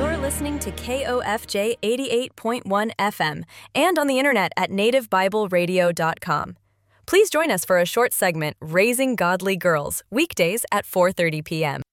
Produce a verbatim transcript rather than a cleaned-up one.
You're listening to K O F J eighty-eight point one F M and on the internet at native bible radio dot com. Please join us for a short segment, Raising Godly Girls, weekdays at four thirty p.m.